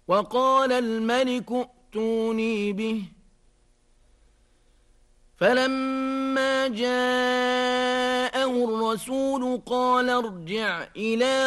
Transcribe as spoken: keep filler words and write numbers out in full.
وقال الملك ائتوني به فلما جاءه الرسول قال ارجع إلى